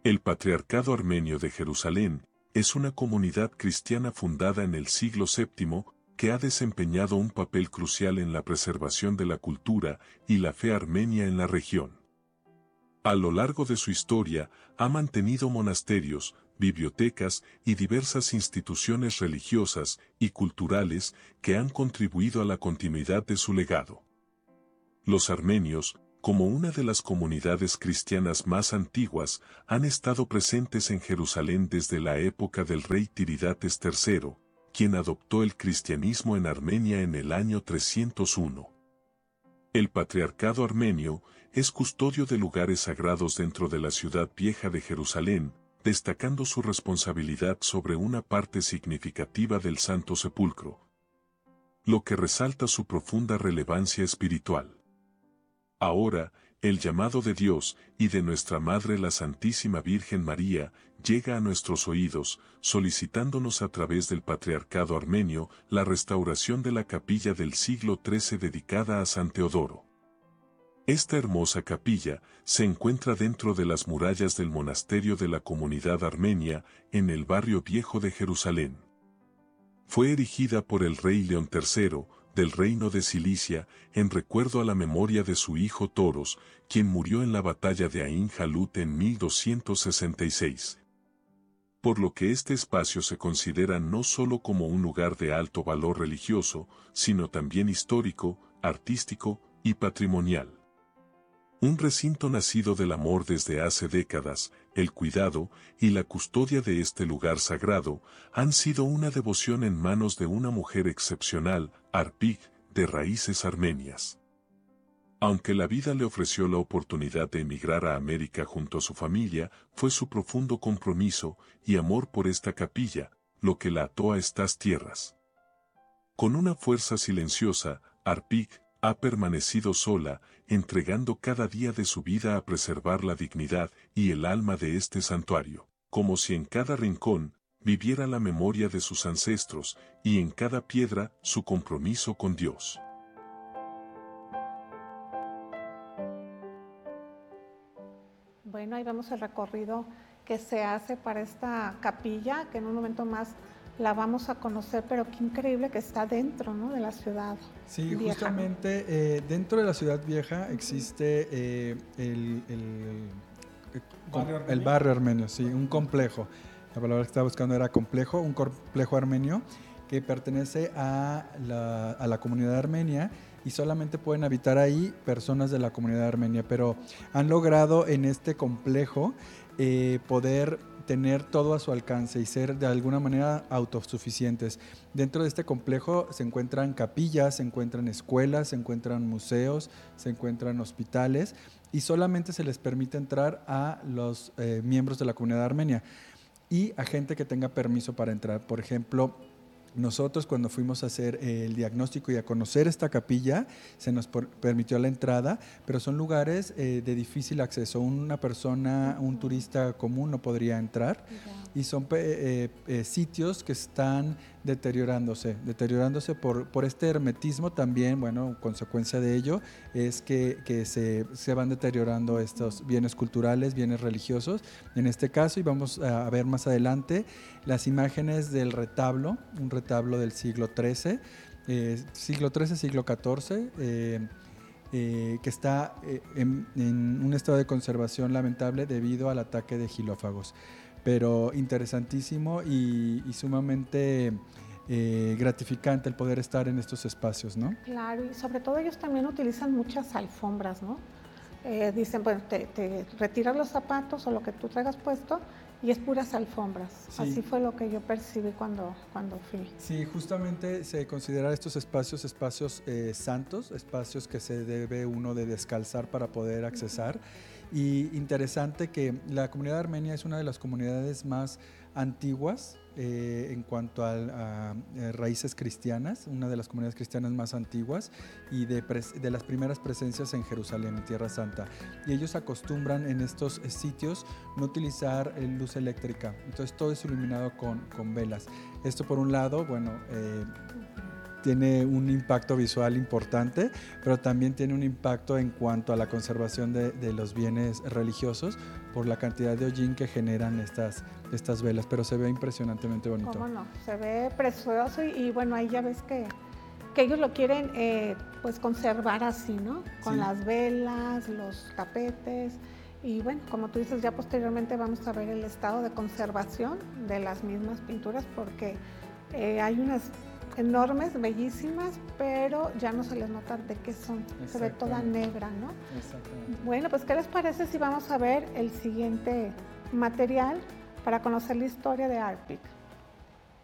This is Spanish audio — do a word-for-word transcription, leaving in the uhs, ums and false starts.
El Patriarcado Armenio de Jerusalén es una comunidad cristiana fundada en el siglo séptimo que ha desempeñado un papel crucial en la preservación de la cultura y la fe armenia en la región. A lo largo de su historia, ha mantenido monasterios, bibliotecas y diversas instituciones religiosas y culturales que han contribuido a la continuidad de su legado. Los armenios, como una de las comunidades cristianas más antiguas, han estado presentes en Jerusalén desde la época del rey Tiridates tercero, quien adoptó el cristianismo en Armenia en el año trescientos uno. El Patriarcado Armenio es custodio de lugares sagrados dentro de la ciudad vieja de Jerusalén, destacando su responsabilidad sobre una parte significativa del Santo Sepulcro, lo que resalta su profunda relevancia espiritual. Ahora, el llamado de Dios y de nuestra Madre la Santísima Virgen María llega a nuestros oídos, solicitándonos a través del Patriarcado Armenio la restauración de la capilla del siglo trece dedicada a San Teodoro. Esta hermosa capilla se encuentra dentro de las murallas del monasterio de la comunidad armenia en el barrio viejo de Jerusalén. Fue erigida por el rey León tercero, del reino de Cilicia, en recuerdo a la memoria de su hijo Toros, quien murió en la batalla de Ain Jalut en mil doscientos sesenta y seis. Por lo que este espacio se considera no solo como un lugar de alto valor religioso, sino también histórico, artístico y patrimonial. Un recinto nacido del amor desde hace décadas, el cuidado y la custodia de este lugar sagrado han sido una devoción en manos de una mujer excepcional, Arpig, de raíces armenias. Aunque la vida le ofreció la oportunidad de emigrar a América junto a su familia, fue su profundo compromiso y amor por esta capilla, lo que la ató a estas tierras. Con una fuerza silenciosa, Arpig ha permanecido sola, entregando cada día de su vida a preservar la dignidad y el alma de este santuario, como si en cada rincón viviera la memoria de sus ancestros y en cada piedra su compromiso con Dios. Bueno, ahí vemos el recorrido que se hace para esta capilla, que en un momento más la vamos a conocer, pero qué increíble que está dentro, ¿no?, de la ciudad. Sí, vieja. justamente eh, dentro de la ciudad vieja existe eh, el, el, ¿Barrio el barrio armenio, sí, un complejo. La palabra que estaba buscando era complejo, un complejo armenio que pertenece a la, a la comunidad armenia y solamente pueden habitar ahí personas de la comunidad armenia, pero han logrado en este complejo eh, poder tener todo a su alcance y ser de alguna manera autosuficientes. Dentro de este complejo se encuentran capillas, se encuentran escuelas, se encuentran museos, se encuentran hospitales y solamente se les permite entrar a los eh, miembros de la comunidad armenia y a gente que tenga permiso para entrar. Por ejemplo, nosotros cuando fuimos a hacer el diagnóstico y a conocer esta capilla, se nos por, permitió la entrada, pero son lugares eh, de difícil acceso. Una persona, un turista común no podría entrar y son eh, eh, sitios que están deteriorándose, deteriorándose por, por este hermetismo también. Bueno, consecuencia de ello es que, que se, se van deteriorando estos bienes culturales, bienes religiosos, en este caso, y vamos a ver más adelante las imágenes del retablo, un retablo del siglo trece, eh, siglo trece, siglo catorce, eh, eh, que está eh, en, en un estado de conservación lamentable debido al ataque de gilófagos. Pero interesantísimo y, y sumamente eh, gratificante el poder estar en estos espacios, ¿no? Claro, y sobre todo ellos también utilizan muchas alfombras, ¿no? Eh, dicen, bueno, te, te retiras los zapatos o lo que tú traigas puesto y es puras alfombras. Sí. Así fue lo que yo percibí cuando, cuando fui. Sí, justamente se considera estos espacios espacios eh, santos, espacios que se debe uno de descalzar para poder accesar. Uh-huh. Y interesante que la comunidad armenia es una de las comunidades más antiguas eh, en cuanto a, a, a raíces cristianas, una de las comunidades cristianas más antiguas y de, pres, de las primeras presencias en Jerusalén, en Tierra Santa. Y ellos acostumbran en estos sitios no utilizar eh, luz eléctrica, entonces todo es iluminado con, con velas. Esto por un lado, bueno, eh, tiene un impacto visual importante, pero también tiene un impacto en cuanto a la conservación de, de los bienes religiosos por la cantidad de hollín que generan estas, estas velas, pero se ve impresionantemente bonito. ¿Cómo no? Se ve precioso y, y bueno, ahí ya ves que, que ellos lo quieren eh, pues conservar así, ¿no? Con Sí. las velas, los tapetes y bueno, como tú dices, ya posteriormente vamos a ver el estado de conservación de las mismas pinturas porque eh, hay unas enormes, bellísimas, pero ya no se les nota de qué son, se ve toda negra, ¿no? Exactamente. Bueno, pues ¿qué les parece si vamos a ver el siguiente material para conocer la historia de Art Pick?